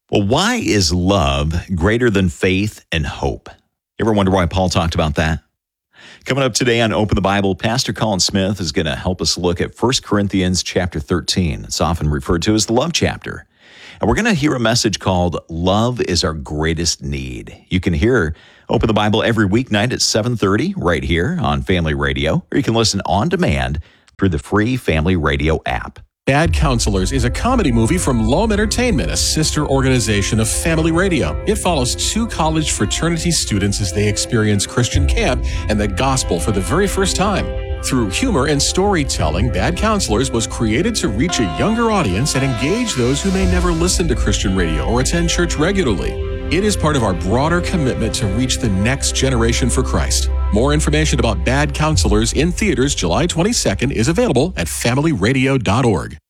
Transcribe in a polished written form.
Well, why is love greater than faith and hope? You ever wonder why Paul talked about that? Coming up today on Open the Bible, Pastor Colin Smith is going to help us look at 1 Corinthians chapter 13. It's often referred to as the love chapter. And we're going to hear a message called Love is Our Greatest Need. You can hear Open the Bible every weeknight at 7:30 right here on Family Radio, or you can listen on demand through the free Family Radio app. Bad Counselors is a comedy movie from Loam Entertainment, a sister organization of Family Radio. It follows two college fraternity students as they experience Christian camp and the gospel for the very first time. Through humor and storytelling, Bad Counselors was created to reach a younger audience and engage those who may never listen to Christian radio or attend church regularly. It is part of our broader commitment to reach the next generation for Christ. More information about Bad Counselors in theaters July 22nd is available at familyradio.org.